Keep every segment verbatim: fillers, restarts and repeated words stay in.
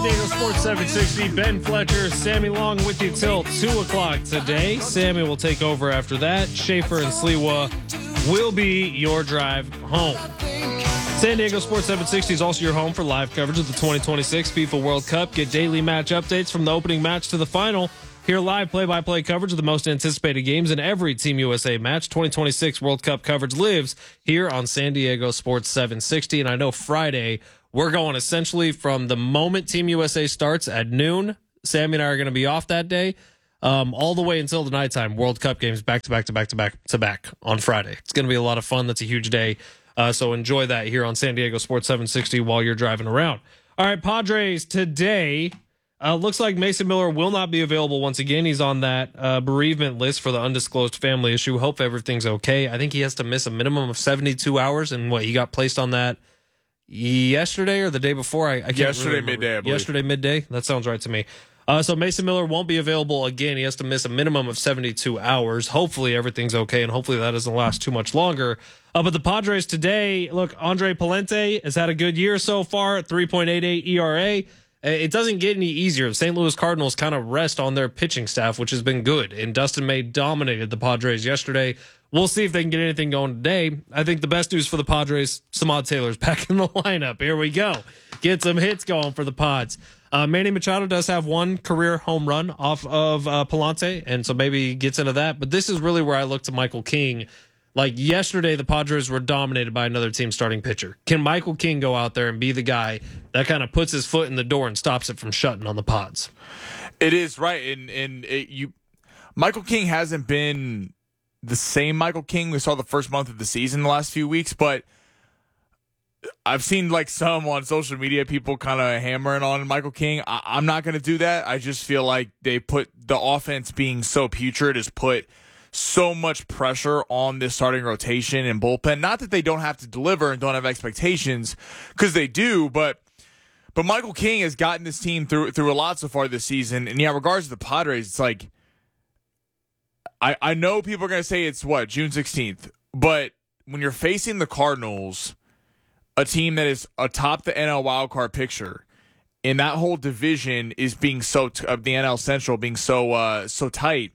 Diego Sports seven sixty, Ben Fletcher, Sammy Long with you till two o'clock today. Sammy will take over after that. Schaefer and Sliwa will be your drive home. San Diego Sports seven sixty is also your home for live coverage of the twenty twenty-six FIFA World Cup. Get daily match updates from the opening match to the final. Hear live play-by-play coverage of the most anticipated games in every Team U S A match. twenty twenty-six World Cup coverage lives here on San Diego Sports seven sixty. And I know Friday, we're going essentially from the moment Team U S A starts at noon. Sammy and I are going to be off that day, um, all the way until the nighttime. World Cup games back to back to back to back to back on Friday. It's going to be a lot of fun. That's a huge day. Uh, so enjoy that here on San Diego Sports seven sixty while you're driving around. All right, Padres today. Uh, looks like Mason Miller will not be available once again. He's on that uh, bereavement list for the undisclosed family issue. Hope everything's okay. I think he has to miss a minimum of seventy-two hours. And what, he got placed on that yesterday or the day before? I, I can't Yesterday really midday, I believe. Yesterday midday? That sounds right to me. Uh, so Mason Miller won't be available again. He has to miss a minimum of seventy-two hours. Hopefully everything's okay, and hopefully that doesn't last too much longer. Uh, but the Padres today, look, Andre Palente has had a good year so far, three point eight eight E R A. It doesn't get any easier. The Saint Louis Cardinals kind of rest on their pitching staff, which has been good. And Dustin May dominated the Padres yesterday. We'll see if they can get anything going today. I think the best news for the Padres, Samad Taylor's back in the lineup. Here we go. Get some hits going for the Pods. Uh, Manny Machado does have one career home run off of uh, Palante, and so maybe he gets into that. But this is really where I look to Michael King. Like yesterday, the Padres were dominated by another team starting pitcher. Can Michael King go out there and be the guy that kind of puts his foot in the door and stops it from shutting on the Pods? It is right, and and it, you, Michael King hasn't been the same Michael King we saw the first month of the season the last few weeks, but I've seen like some on social media people kind of hammering on Michael King. I, I'm not going to do that. I just feel like they put the offense being so putrid has put so much pressure on this starting rotation and bullpen. Not that they don't have to deliver and don't have expectations, because they do, but but Michael King has gotten this team through through a lot so far this season. And yeah, regards to the Padres, it's like I, I know people are gonna say it's what, June sixteenth, but when you're facing the Cardinals, a team that is atop the N L wildcard picture, and that whole division is being so t- of the N L Central being so uh, so tight.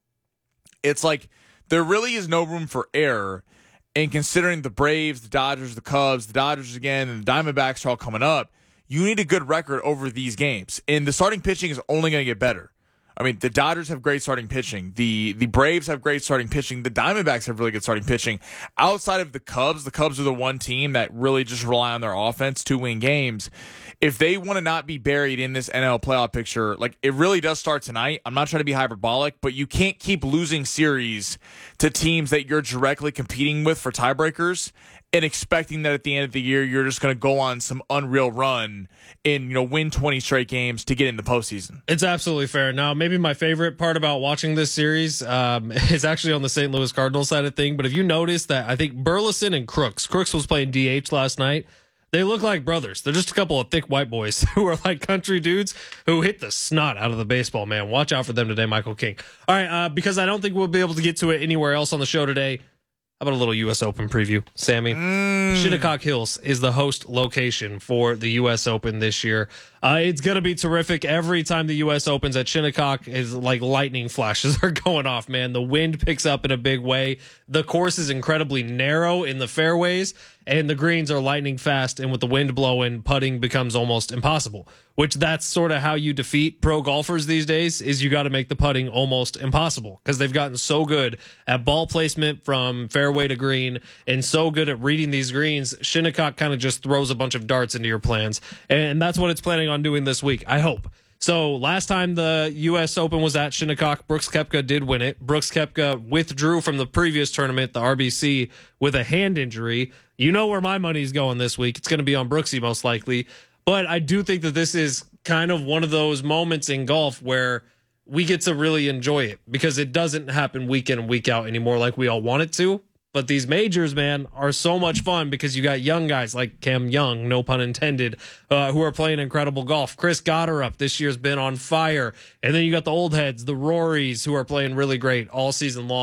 It's like there really is no room for error. And considering the Braves, the Dodgers, the Cubs, the Dodgers again, and the Diamondbacks are all coming up, you need a good record over these games. And the starting pitching is only going to get better. I mean, the Dodgers have great starting pitching. The the Braves have great starting pitching. The Diamondbacks have really good starting pitching. Outside of the Cubs, the Cubs are the one team that really just rely on their offense to win games. If they want to not be buried in this N L playoff picture, like it really does start tonight. I'm not trying to be hyperbolic, but you can't keep losing series to teams that you're directly competing with for tiebreakers and expecting that at the end of the year you're just going to go on some unreal run and, you know, win twenty straight games to get in the postseason. It's absolutely fair. Now, maybe my favorite part about watching this series um, is actually on the Saint Louis Cardinals side of thing. But if you notice that, I think Burleson and Crooks, Crooks was playing D H last night. They look like brothers. They're just a couple of thick white boys who are like country dudes who hit the snot out of the baseball, man. Watch out for them today, Michael King. All right, uh, because I don't think we'll be able to get to it anywhere else on the show today. How about a little U S Open preview, Sammy? Mm. Shinnecock Hills is the host location for the U S Open this year. Uh, it's going to be terrific. Every time the U S Opens at Shinnecock is like lightning flashes are going off, man. The wind picks up in a big way. The course is incredibly narrow in the fairways, and the greens are lightning fast. And with the wind blowing, putting becomes almost impossible, which that's sort of how you defeat pro golfers these days, is you got to make the putting almost impossible because they've gotten so good at ball placement from fairway to green and so good at reading these greens. Shinnecock kind of just throws a bunch of darts into your plans. And that's what it's planning on doing this week, I hope. So last time the U S Open was at Shinnecock, Brooks Koepka did win it. Brooks Koepka withdrew from the previous tournament, the R B C, with a hand injury. You know where my money's going this week. It's going to be on Brooksy most likely. But I do think that this is kind of one of those moments in golf where we get to really enjoy it because it doesn't happen week in and week out anymore like we all want it to. But these majors, man, are so much fun because you got young guys like Cam Young, no pun intended, uh, who are playing incredible golf. Chris Gotterup this year's been on fire. And then you got the old heads, the Rorys, who are playing really great all season long.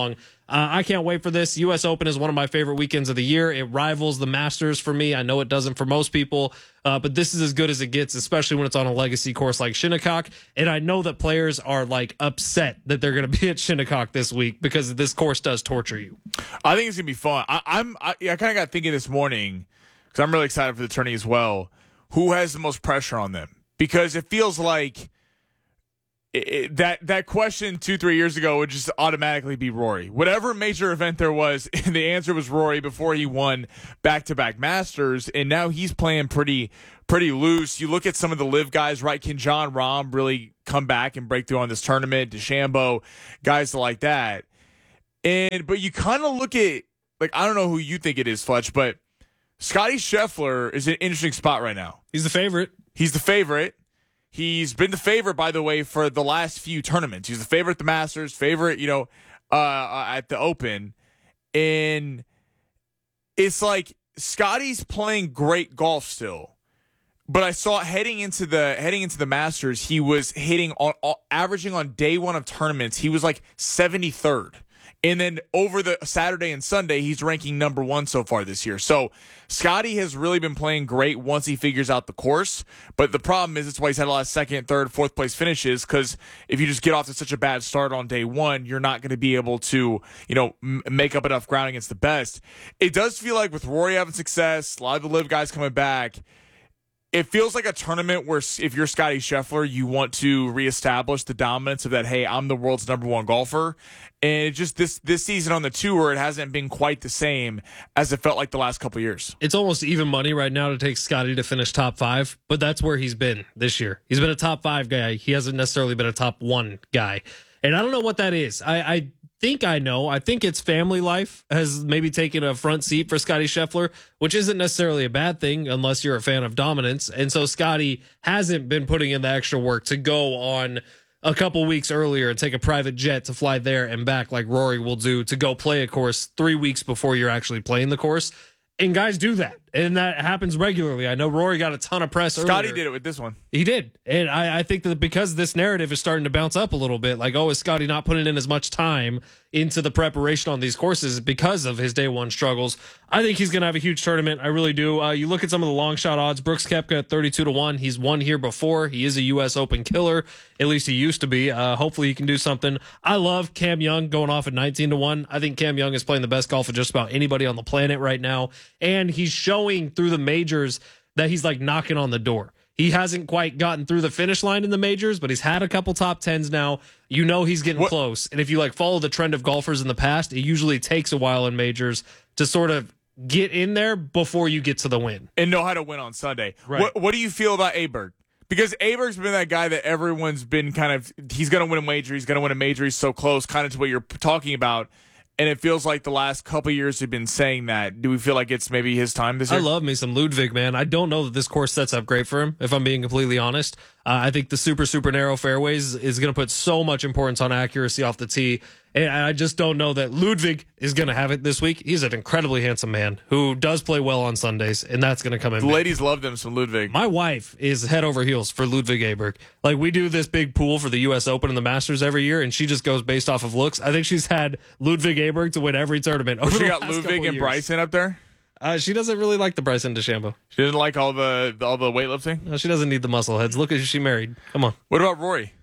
Uh, I can't wait for this. U S Open is one of my favorite weekends of the year. It rivals the Masters for me. I know it doesn't for most people, uh, but this is as good as it gets, especially when it's on a legacy course like Shinnecock. And I know that players are like upset that they're going to be at Shinnecock this week because this course does torture you. I think it's gonna be fun. I, I'm I, I kind of got thinking this morning because I'm really excited for the tourney as well. Who has the most pressure on them? Because it feels like it, it, that that question two three years ago would just automatically be Rory. Whatever major event there was, the answer was Rory before he won back to back Masters, and now he's playing pretty pretty loose. You look at some of the live guys, right? Can John Rahm really come back and break through on this tournament? DeChambeau, guys like that. And but you kind of look at, like, I don't know who you think it is, Fletch, but Scotty Scheffler is an interesting spot right now. He's the favorite. He's the favorite. He's been the favorite, by the way, for the last few tournaments. He's the favorite at the Masters, favorite, you know, uh, at the Open. And it's like Scotty's playing great golf still. But I saw heading into the heading into the Masters, he was hitting on averaging on day one of tournaments, he was like seventy-third. And then over the Saturday and Sunday, he's ranking number one so far this year. So Scotty has really been playing great once he figures out the course. But the problem is, it's why he's had a lot of second, third, fourth place finishes. Because if you just get off to such a bad start on day one, you're not going to be able to, you know, m- make up enough ground against the best. It does feel like with Rory having success, a lot of the live guys coming back, it feels like a tournament where if you're Scotty Scheffler, you want to reestablish the dominance of that, hey, I'm the world's number one golfer. And it just this this season on the tour, it hasn't been quite the same as it felt like the last couple of years. It's almost even money right now to take Scotty to finish top five, but that's where he's been this year. He's been a top five guy. He hasn't necessarily been a top one guy. And I don't know what that is. I, I think I know. I think it's family life has maybe taken a front seat for Scotty Scheffler, which isn't necessarily a bad thing unless you're a fan of dominance. And so Scotty hasn't been putting in the extra work to go on a couple weeks earlier and take a private jet to fly there and back like Rory will do to go play a course three weeks before you're actually playing the course. And guys do that. And that happens regularly. I know Rory got a ton of press Scotty earlier. did it with this one. He did. And I, I think that because this narrative is starting to bounce up a little bit, like, oh, is Scotty not putting in as much time into the preparation on these courses because of his day one struggles? I think he's going to have a huge tournament. I really do. Uh, you look at some of the long shot odds. Brooks Koepka at thirty-two to one. He's won here before. He is a U S Open killer. At least he used to be. Uh, hopefully he can do something. I love Cam Young going off at nineteen to one. I think Cam Young is playing the best golf of just about anybody on the planet right now. And he's showing through the majors that he's like knocking on the door. He hasn't quite gotten through the finish line in the majors, but he's had a couple top tens now. You know he's getting what? close. And if you like follow the trend of golfers in the past, it usually takes a while in majors to sort of get in there before you get to the win. And know how to win on Sunday. Right. What, what do you feel about Aberg? Because Aberg's been that guy that everyone's been kind of, he's going to win a major, he's going to win a major, he's so close, kind of to what you're talking about. And it feels like the last couple of years have been saying that. Do we feel like it's maybe his time this year? I love me some Ludwig, man. I don't know that this course sets up great for him, if I'm being completely honest. Uh, I think the super, super narrow fairways is going to put so much importance on accuracy off the tee. And I just don't know that Ludwig is going to have it this week. He's an incredibly handsome man who does play well on Sundays, and that's going to come in. The big. ladies love them some Ludwig. My wife is head over heels for Ludwig Aberg. Like, we do this big pool for the U S Open and the Masters every year, and she just goes based off of looks. I think she's had Ludwig Aberg to win every tournament. Over she the got last Ludwig couple and years. Bryson up there? Uh, she doesn't really like the Bryson DeChambeau. She didn't like all the all the weightlifting? No, she doesn't need the muscle heads. Look at who she married. Come on. What about Rory?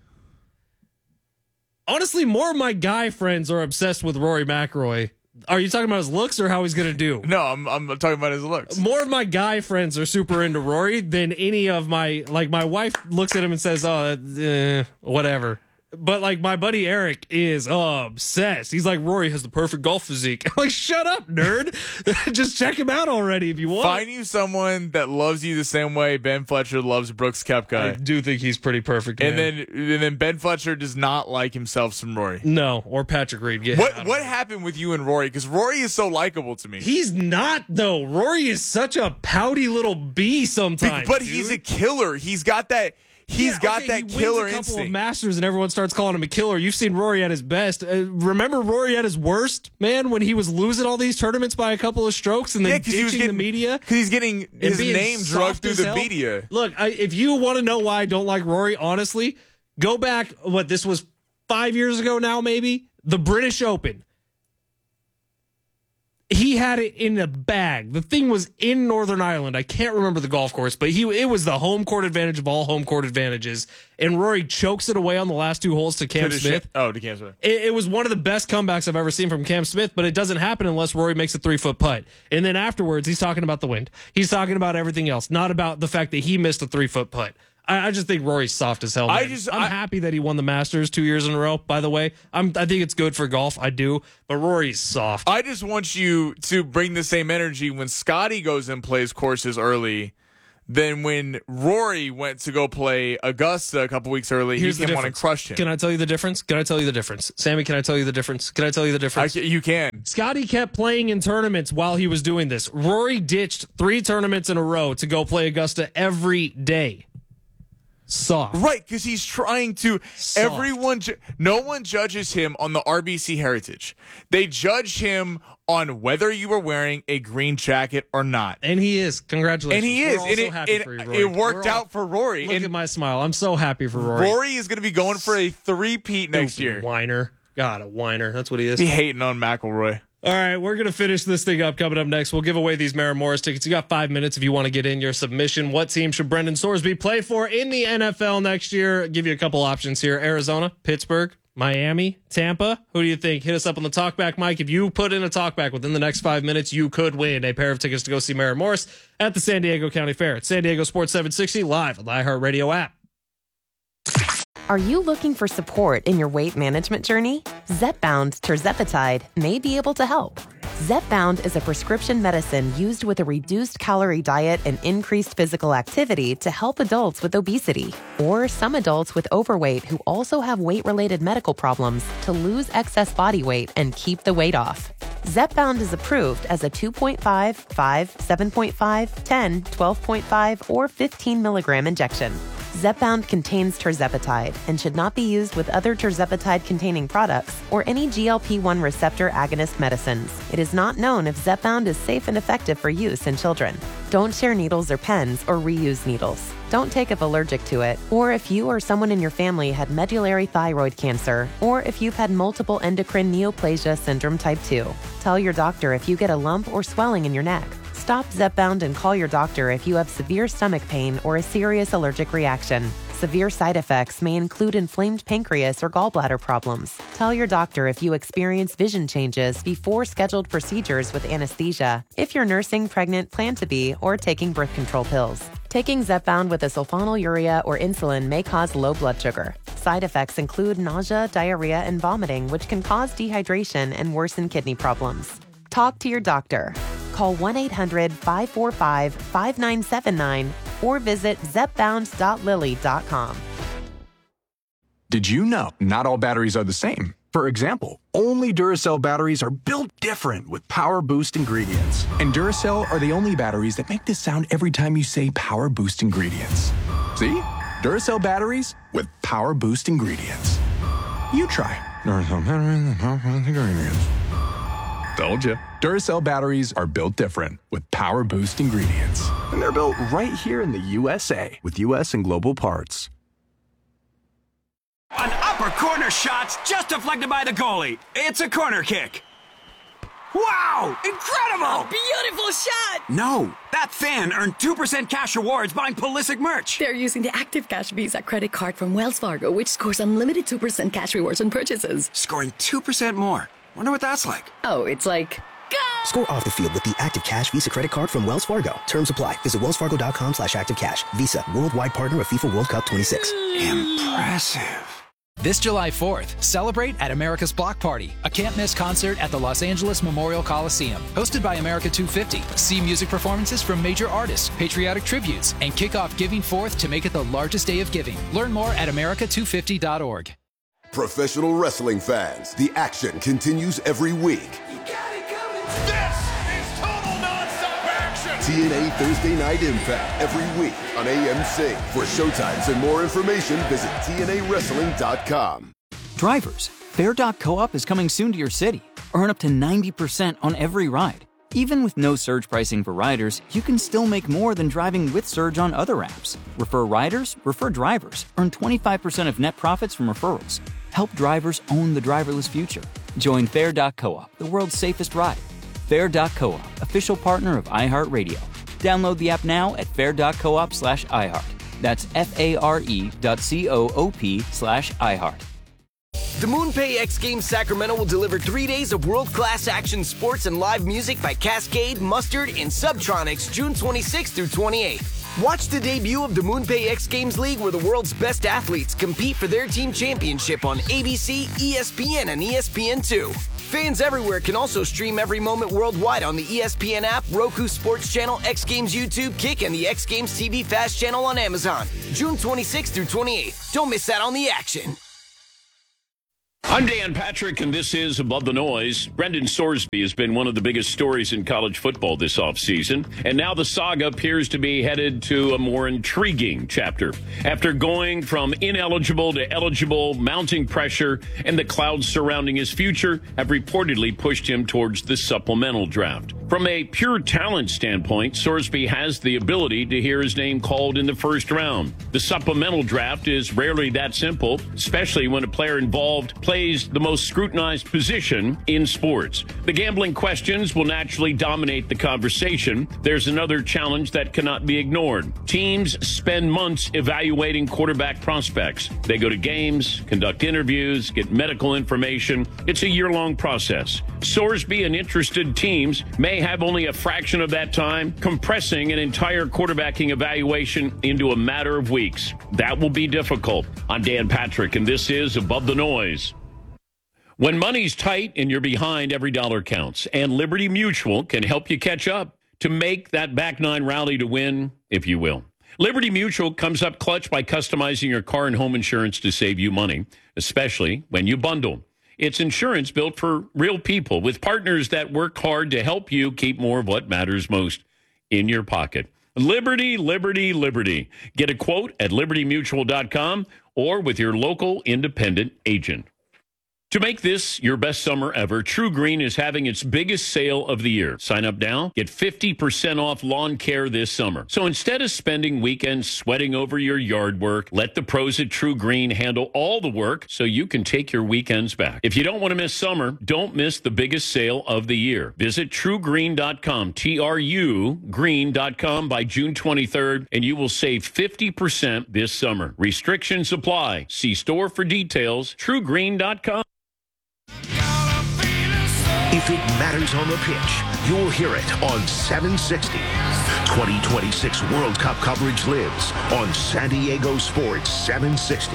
Honestly, more of my guy friends are obsessed with Rory McIlroy. Are you talking about his looks or how he's going to do? No, I'm I'm talking about his looks. More of my guy friends are super into Rory than any of my, like, my wife looks at him and says, oh, eh, whatever. But, like, my buddy Eric is obsessed. He's like, Rory has the perfect golf physique. I'm like, shut up, nerd. Just check him out already if you want. Find you someone that loves you the same way Ben Fletcher loves Brooks Koepka. I do think he's pretty perfect, man. And then and then Ben Fletcher does not like himself some Rory. No, or Patrick Reed. Get What what happened with you and Rory? Because Rory is so likable to me. He's not, though. Rory is such a pouty little bee sometimes. But dude. he's a killer. He's got that. He's Yeah, got okay, that he wins killer a couple instinct. of Masters, and everyone starts calling him a killer. You've seen Rory at his best. Uh, remember Rory at his worst, man, when he was losing all these tournaments by a couple of strokes and then Yeah, ditching he was getting, the media. Because he's getting his being name soft drugged through as the hell. media. Look, I, if you want to know why I don't like Rory, honestly, go back, what, this was five years ago now, maybe? The British Open. he had it in a bag. The thing was in Northern Ireland. I can't remember the golf course, but he it was the home court advantage of all home court advantages. And Rory chokes it away on the last two holes to Cam To the Smith. shit- Oh, to Cam Smith. It, it was one of the best comebacks I've ever seen from Cam Smith, but it doesn't happen unless Rory makes a three-foot putt. And then afterwards, he's talking about the wind. He's talking about everything else, not about the fact that he missed a three-foot putt. I, I just think Rory's soft as hell. Man. I just- I'm I- happy that he won the Masters two years in a row, by the way. I'm, I think it's good for golf. I do. But Rory's soft. I just want you to bring the same energy when Scotty goes and plays courses early than when Rory went to go play Augusta a couple weeks early. Here's he the came on and difference. crushed him. Can I tell you the difference? Can I tell you the difference? Sammy, can I tell you the difference? Can I tell you the I difference? ca- you can. Scotty kept playing in tournaments while he was doing this. Rory ditched three tournaments in a row to go play Augusta every day. Soft. Right, because he's trying to. Soft. Everyone, ju- no one judges him on the R B C heritage. They judge him on whether you were wearing a green jacket or not. And he is. Congratulations. And he We're is. all And so it, happy it, for you, Rory. it worked We're all- out for Rory. Look and at my smile. I'm so happy for Rory. Rory is going to be going for a three-peat next Stupid year. Whiner. God, a whiner. That's what he is. Be hating on McElroy. All right, we're going to finish this thing up. Coming up next, we'll give away these Maren Morris tickets. You got five minutes if you want to get in your submission. What team should Brendan Sorsby play for in the N F L next year? Give you a couple options here. Arizona, Pittsburgh, Miami, Tampa. Who do you think? Hit us up on the talkback mic. If you put in a talkback within the next five minutes, you could win a pair of tickets to go see Maren Morris at the San Diego County Fair. It's San Diego Sports seven sixty live on the iHeartRadio app. Are you looking for support in your weight management journey? Zepbound tirzepatide may be able to help. Zepbound is a prescription medicine used with a reduced calorie diet and increased physical activity to help adults with obesity or some adults with overweight who also have weight-related medical problems to lose excess body weight and keep the weight off. Zepbound is approved as a two point five, five, seven point five, ten, twelve point five, or fifteen milligram injection. Zepbound contains tirzepatide and should not be used with other tirzepatide-containing products or any G L P one receptor agonist medicines. It is not known if Zepbound is safe and effective for use in children. Don't share needles or pens or reuse needles. Don't take if allergic to it, or if you or someone in your family had medullary thyroid cancer, or if you've had multiple endocrine neoplasia syndrome type two. Tell your doctor if you get a lump or swelling in your neck. Stop Zepbound and call your doctor if you have severe stomach pain or a serious allergic reaction. Severe side effects may include inflamed pancreas or gallbladder problems. Tell your doctor if you experience vision changes before scheduled procedures with anesthesia, if you're nursing, pregnant, plan to be, or taking birth control pills. Taking Zepbound with a sulfonylurea or insulin may cause low blood sugar. Side effects include nausea, diarrhea, and vomiting, which can cause dehydration and worsen kidney problems. Talk to your doctor. Call one eight hundred, five four five, five nine seven nine or visit zepbound dot lilly dot com. Did you know not all batteries are the same? For example, only Duracell batteries are built different with Power Boost ingredients. And Duracell are the only batteries that make this sound every time you say Power Boost ingredients. See? Duracell batteries with Power Boost ingredients. You try. Duracell batteries with Power Boost ingredients. Told you. Duracell batteries are built different with Power Boost ingredients. And they're built right here in the U S A with U S and global parts. An upper corner shot's just deflected by the goalie. It's a corner kick. Wow! Incredible! Beautiful shot! No, that fan earned two percent cash rewards buying Pulisic merch. They're using the Active Cash Visa credit card from Wells Fargo, which scores unlimited two percent cash rewards on purchases. Scoring two percent more. Wonder what that's like. Oh, it's like... Go! Score off the field with the Active Cash Visa credit card from Wells Fargo. Terms apply. Visit wellsfargo.com slash active cash. Visa, worldwide partner of FIFA World Cup twenty-six. Impressive. This July fourth, celebrate at America's Block Party, a can't-miss concert at the Los Angeles Memorial Coliseum. Hosted by America two fifty, see music performances from major artists, patriotic tributes, and kick off Giving Fourth to make it the largest day of giving. Learn more at america two fifty dot org. Professional wrestling fans, the action continues every week. You got it coming. This is total nonstop action. T N A Thursday Night Impact every week on A M C. For showtimes and more information, visit T N A wrestling dot com. Drivers, Fair dot Co-op is coming soon to your city. Earn up to ninety percent on every ride. Even with no surge pricing for riders, you can still make more than driving with Surge on other apps. Refer riders, refer drivers. Earn twenty-five percent of net profits from referrals. Help drivers own the driverless future. Join Fair dot Co-op, the world's safest ride. Fair dot coop, official partner of iHeartRadio. Download the app now at fair dot coop slash iHeart. That's F-A-R-E dot C-O-O-P slash iHeart. The MoonPay X Games Sacramento will deliver three days of world-class action sports and live music by Cascade, Mustard, and Subtronics June twenty-sixth through twenty-eighth. Watch the debut of the MoonPay X Games League where the world's best athletes compete for their team championship on A B C, E S P N, and E S P N two. Fans everywhere can also stream every moment worldwide on the E S P N app, Roku Sports Channel, X Games YouTube, Kick, and the X Games T V Fast Channel on Amazon. June twenty-sixth through twenty-eighth. Don't miss out on the action. I'm Dan Patrick, and this is Above the Noise. Brendan Sorsby has been one of the biggest stories in college football this offseason, and now the saga appears to be headed to a more intriguing chapter. After going from ineligible to eligible, mounting pressure and the clouds surrounding his future have reportedly pushed him towards the supplemental draft. From a pure talent standpoint, Sorsby has the ability to hear his name called in the first round. The supplemental draft is rarely that simple, especially when a player involved plays the most scrutinized position in sports. The gambling questions will naturally dominate the conversation. There's another challenge that cannot be ignored. Teams spend months evaluating quarterback prospects. They go to games, conduct interviews, get medical information. It's a year-long process. Sorsby and interested teams may have only a fraction of that time, compressing an entire quarterbacking evaluation into a matter of weeks. That will be difficult. I'm Dan Patrick, and this is Above the Noise. When money's tight and you're behind, every dollar counts, and Liberty Mutual can help you catch up to make that back nine rally to win, if you will. Liberty Mutual comes up clutch by customizing your car and home insurance to save you money, especially when you bundle. It's insurance built for real people with partners that work hard to help you keep more of what matters most in your pocket. Liberty, Liberty, Liberty. Get a quote at liberty mutual dot com or with your local independent agent. To make this your best summer ever, True Green is having its biggest sale of the year. Sign up now, get fifty percent off lawn care this summer. So instead of spending weekends sweating over your yard work, let the pros at True Green handle all the work so you can take your weekends back. If you don't want to miss summer, don't miss the biggest sale of the year. Visit true green dot com, T R U green dot com by June twenty-third, and you will save fifty percent this summer. Restrictions apply. See store for details, true green dot com. If it matters on the pitch, you'll hear it on seven sixty. twenty twenty-six World Cup coverage lives on San Diego Sports seven sixty.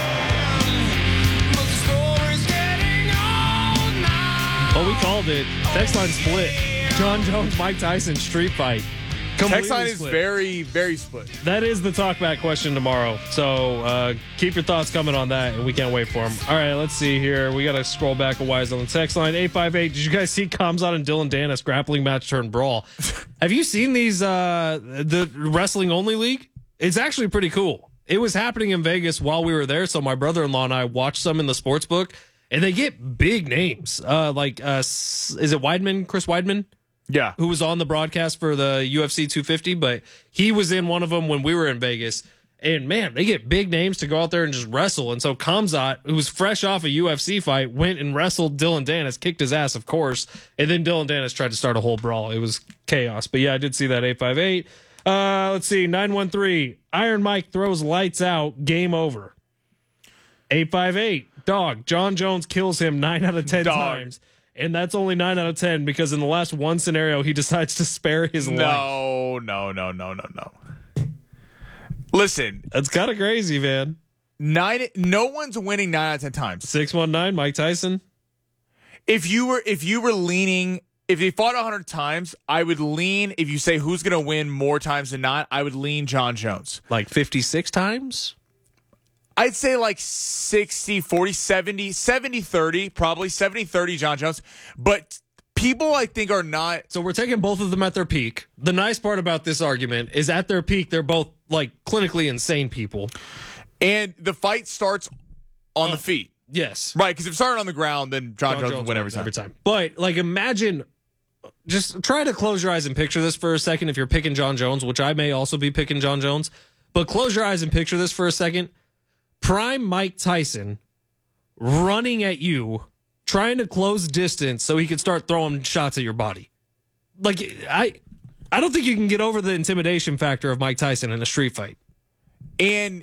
Well, we called it. Text line split. John Jones, Mike Tyson, street fight. Text line is very, very split. That is the talkback question tomorrow. So uh, keep your thoughts coming on that, and we can't wait for them. All right, let's see here. We got to scroll back a wise on the text line. eight five eight. Did you guys see Kamzat and Dylan Dennis grappling match turn brawl? Have you seen these, uh, the wrestling only league? It's actually pretty cool. It was happening in Vegas while we were there, so my brother-in-law and I watched some in the sports book, and they get big names. Uh, like, uh, is it Weidman, Chris Weidman? Yeah. Who was on the broadcast for the U F C two fifty, but he was in one of them when we were in Vegas. And, man, they get big names to go out there and just wrestle. And so Kamzat, who was fresh off a U F C fight, went and wrestled Dylan Dennis, kicked his ass, of course. And then Dylan Dennis tried to start a whole brawl. It was chaos. But, yeah, I did see that eight five eight. Uh, let's see, nine one three. Iron Mike throws lights out. Game over. eight five eight. Dog. John Jones kills him nine out of ten Dog. times. And that's only nine out of ten because in the last one scenario, he decides to spare his no, life. No, no, no, no, no, no. Listen. That's kind of crazy, man. Nine. No one's winning nine out of ten times. six one nine, Mike Tyson. If you were if you were leaning, if they fought one hundred times, I would lean, if you say who's going to win more times than not, I would lean John Jones. Like fifty-six times? I'd say like sixty, forty, seventy, seventy, thirty, probably seventy, thirty John Jones. But people, I think, are not. So we're taking both of them at their peak. The nice part about this argument is at their peak, they're both like clinically insane people. And the fight starts on uh, the feet. Yes. Right, because if it started on the ground, then John, John Jones, Jones will win every time. every time. But like imagine, just try to close your eyes and picture this for a second if you're picking John Jones, which I may also be picking John Jones. But close your eyes and picture this for a second. Prime Mike Tyson running at you, trying to close distance so he can start throwing shots at your body. like I, I don't think you can get over the intimidation factor of Mike Tyson in a street fight. And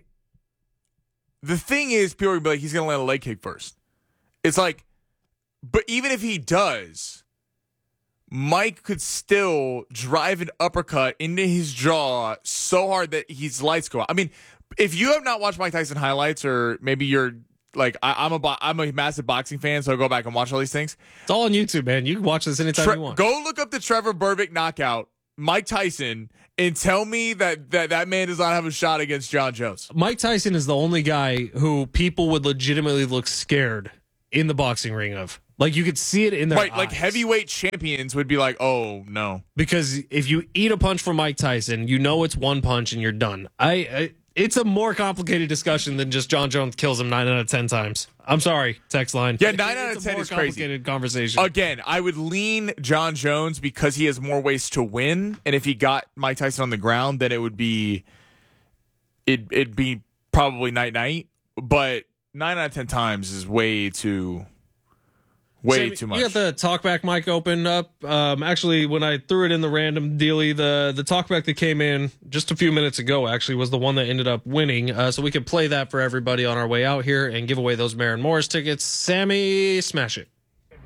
the thing is, people are gonna be like, he's going to land a leg kick first. It's like, but even if he does, Mike could still drive an uppercut into his jaw so hard that his lights go out. I mean, if you have not watched Mike Tyson highlights, or maybe you're like, I, I'm a bo- I'm a massive boxing fan, so I go back and watch all these things. It's all on YouTube, man. You can watch this anytime Tre- you want. Go look up the Trevor Berbick knockout, Mike Tyson, and tell me that, that that man does not have a shot against John Jones. Mike Tyson is the only guy who people would legitimately look scared in the boxing ring of. Like, you could see it in their Right, eyes. like heavyweight champions would be like, oh, no. Because if you eat a punch from Mike Tyson, you know it's one punch and you're done. I, I It's a more complicated discussion than just John Jones kills him nine out of ten times. I'm sorry, text line. Yeah, nine out of It's ten a more is crazy. complicated conversation. Again, I would lean John Jones because he has more ways to win, and if he got Mike Tyson on the ground, then it would be it it'd be probably night night. But nine out of ten times is way too way Sammy, too much. You got the talkback mic open up. Um, actually, when I threw it in the random dealy, the the talkback that came in just a few minutes ago actually was the one that ended up winning. Uh, so we could play that for everybody on our way out here and give away those Maren Morris tickets. Sammy, smash it.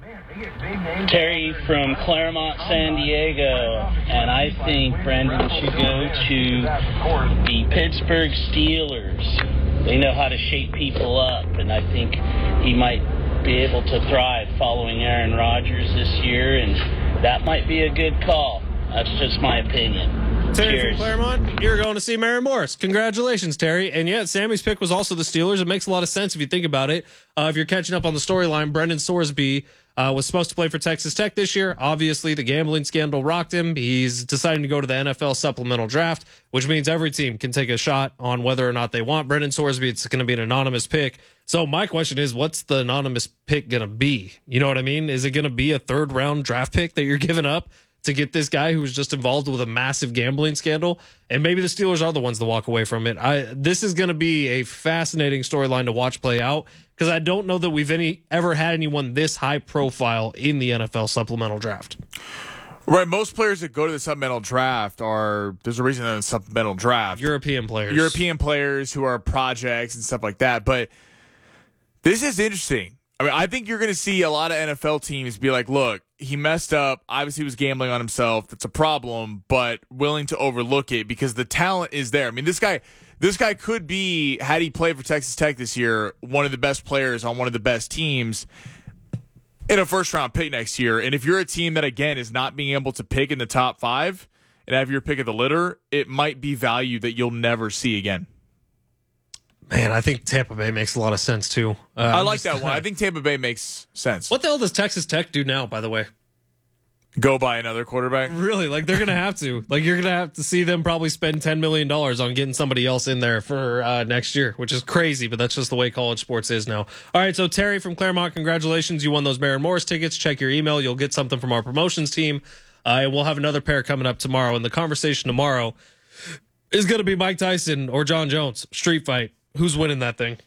Terry from Claremont, San Diego, and I think Brendan should go to the Pittsburgh Steelers. They know how to shape people up, and I think he might be able to thrive following Aaron Rodgers this year, and that might be a good call. That's just my opinion. Terry Cheers. from Claremont, you're going to see Maren Morris. Congratulations, Terry. And yeah, Sammy's pick was also the Steelers. It makes a lot of sense if you think about it. Uh, if you're catching up on the storyline, Brendan Sorsby uh, was supposed to play for Texas Tech this year. Obviously, the gambling scandal rocked him. He's deciding to go to the N F L supplemental draft, which means every team can take a shot on whether or not they want Brendan Sorsby. It's going to be an anonymous pick. So my question is, what's the anonymous pick going to be? You know what I mean? Is it going to be a third round draft pick that you're giving up to get this guy who was just involved with a massive gambling scandal? And maybe the Steelers are the ones to walk away from it. I This is going to be a fascinating storyline to watch play out, because I don't know that we've any ever had anyone this high profile in the N F L supplemental draft. Right, most players that go to the supplemental draft are, there's a reason they're in the supplemental draft. European players. European players who are projects and stuff like that. But this is interesting. I mean, I think you're going to see a lot of N F L teams be like, look, he messed up. Obviously, he was gambling on himself. That's a problem, but willing to overlook it because the talent is there. I mean, this guy, this guy could be, had he played for Texas Tech this year, one of the best players on one of the best teams in a first-round pick next year. And if you're a team that, again, is not being able to pick in the top five and have your pick of the litter, it might be value that you'll never see again. Man, I think Tampa Bay makes a lot of sense, too. Uh, I like that one. I think Tampa Bay makes sense. What the hell does Texas Tech do now, by the way? Go buy another quarterback? Really? Like, they're going to have to. Like, you're going to have to see them probably spend ten million dollars on getting somebody else in there for uh, next year, which is crazy, but that's just the way college sports is now. All right, so Terry from Claremont, congratulations. You won those Maren Morris tickets. Check your email. You'll get something from our promotions team. Uh, and we'll have another pair coming up tomorrow. And the conversation tomorrow is going to be Mike Tyson or John Jones. Street fight. Who's winning that thing?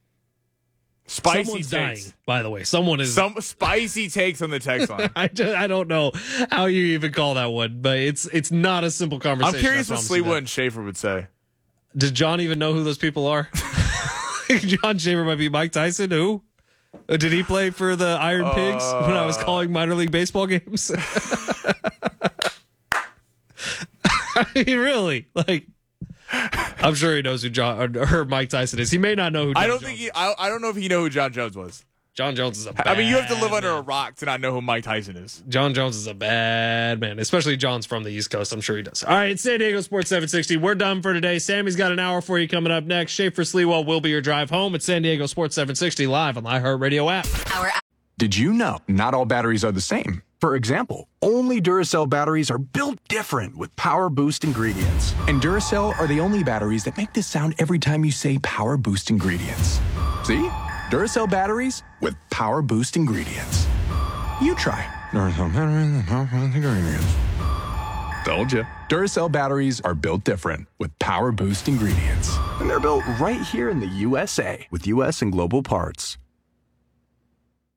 Spicy Someone's takes. dying, by the way. Someone is. Some spicy takes on the text line. I, just, I don't know how you even call that one, but it's it's not a simple conversation. I'm curious I what promise you that. Sleewood and Schaefer would say. Did John even know who those people are? John Schaefer might be Mike Tyson. Who? Uh, Did he play for the Iron Pigs uh, when I was calling minor league baseball games? I mean, really? Like, I'm sure he knows who John or Mike Tyson is. He may not know who John I don't Jones think he, I, I don't know if he know who John Jones was. John Jones is a bad I mean, you have to live under man. a rock to not know who Mike Tyson is. John Jones is a bad man, especially John's from the East Coast. I'm sure he does. All right, it's San Diego Sports seven sixty. We're done for today. Sammy's got an hour for you coming up next. Schaefer Sleewell will be your drive home. It's San Diego Sports seven sixty live on the iHeartRadio app. Our Did you know not all batteries are the same? For example, only Duracell batteries are built different with Power Boost ingredients. And Duracell are the only batteries that make this sound every time you say Power Boost ingredients. See? Duracell batteries with Power Boost ingredients. You try. Duracell batteries with Power Boost ingredients. Told you. Duracell batteries are built different with Power Boost ingredients. And they're built right here in the U S A with U S and global parts.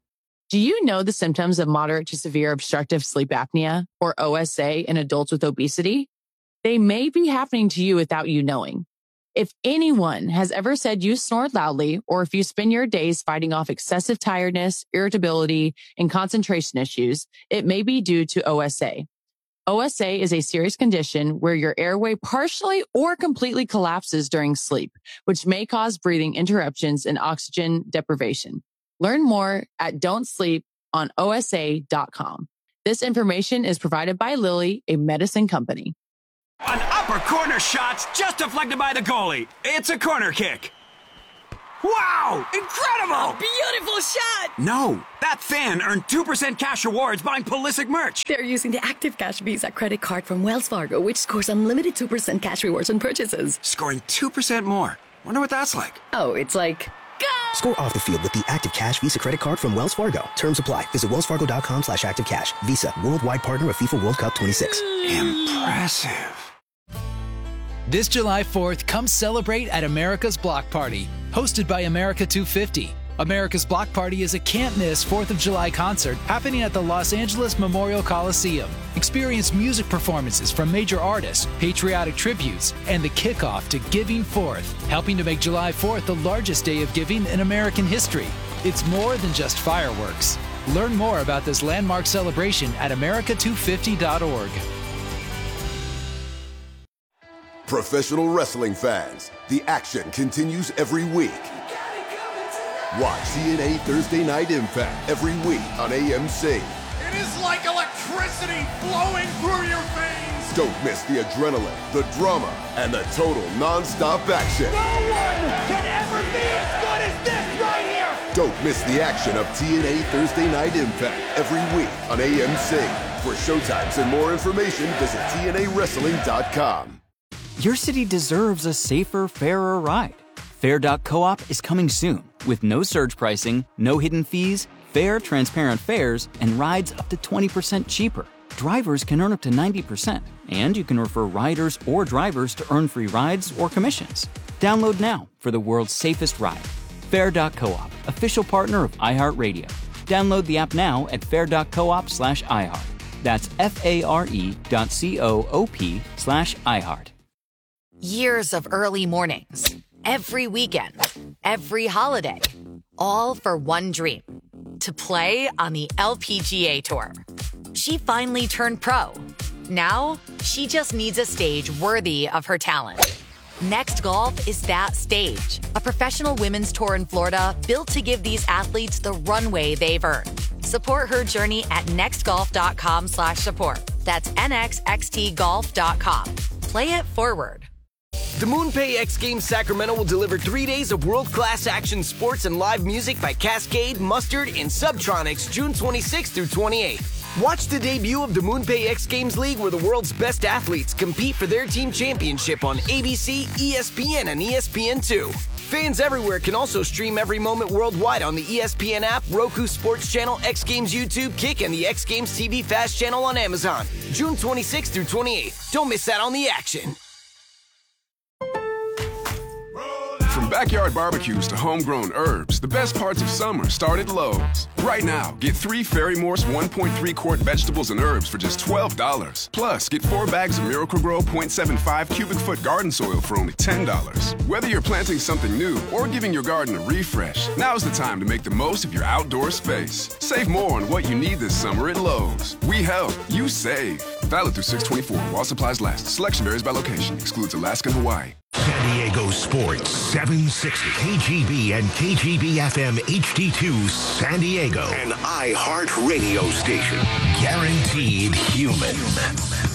Do you know the symptoms of moderate to severe obstructive sleep apnea, or O S A, in adults with obesity? They may be happening to you without you knowing. If anyone has ever said you snored loudly, or if you spend your days fighting off excessive tiredness, irritability, and concentration issues, it may be due to O S A. O S A is a serious condition where your airway partially or completely collapses during sleep, which may cause breathing interruptions and oxygen deprivation. Learn more at don't sleep on O S A dot com. This information is provided by Lilly, a medicine company. An upper corner shot just deflected by the goalie. It's a corner kick. Wow! Incredible! A beautiful shot! No, that fan earned two percent cash rewards buying Pulisic merch. They're using the Active Cash Visa credit card from Wells Fargo, which scores unlimited two percent cash rewards on purchases. Scoring two percent more. Wonder what that's like. Oh, it's like... Score off the field with the Active Cash Visa credit card from Wells Fargo. Terms apply. Visit wellsfargo.com slash active cash. Visa, worldwide partner of FIFA World Cup twenty-six. Impressive. This July fourth, come celebrate at America's Block Party, hosted by America two fifty. America's Block Party is a can't-miss fourth of July concert happening at the Los Angeles Memorial Coliseum. Experience music performances from major artists, patriotic tributes, and the kickoff to Giving Fourth, helping to make July fourth the largest day of giving in American history. It's more than just fireworks. Learn more about this landmark celebration at america two fifty dot org. Professional wrestling fans, the action continues every week. Watch T N A Thursday Night Impact every week on A M C. It is like electricity flowing through your veins. Don't miss the adrenaline, the drama, and the total non-stop action. No one can ever be as good as this right here. Don't miss the action of T N A Thursday Night Impact every week on A M C. For showtimes and more information, visit T N A wrestling dot com. Your city deserves a safer, fairer ride. Fair dot coop is coming soon with no surge pricing, no hidden fees, fair, transparent fares, and rides up to twenty percent cheaper. Drivers can earn up to ninety percent, and you can refer riders or drivers to earn free rides or commissions. Download now for the world's safest ride. Fair dot coop, official partner of iHeartRadio. Download the app now at fair dot coop slash iHeart. That's F-A-R-E dot C-O-O-P slash iHeart. Years of early mornings, every weekend, every holiday, all for one dream, to play on the L P G A Tour. She finally turned pro. Now, she just needs a stage worthy of her talent. Next Golf is that stage, a professional women's tour in Florida built to give these athletes the runway they've earned. Support her journey at next golf dot com slash support. That's N X X T golf dot com. Play it forward. The MoonPay X Games Sacramento will deliver three days of world-class action sports and live music by Cascade, Mustard, and Subtronics June twenty-sixth through twenty-eighth. Watch the debut of the MoonPay X Games League, where the world's best athletes compete for their team championship on A B C, E S P N, and E S P N two. Fans everywhere can also stream every moment worldwide on the E S P N app, Roku Sports Channel, X Games YouTube, Kick, and the X Games T V Fast Channel on Amazon. June twenty-sixth through twenty-eighth. Don't miss out on the action. From backyard barbecues to homegrown herbs, the best parts of summer start at Lowe's. Right now, get three Ferry-Morse one point three quart vegetables and herbs for just twelve dollars. Plus, get four bags of Miracle-Gro point seven five cubic foot garden soil for only ten dollars. Whether you're planting something new or giving your garden a refresh, now's the time to make the most of your outdoor space. Save more on what you need this summer at Lowe's. We help, you save. Valid through six twenty-four while supplies last. Selection varies by location. Excludes Alaska and Hawaii. San Diego Sports seven sixty. K G B and K G B F M H D two San Diego. An iHeart radio station. Guaranteed human.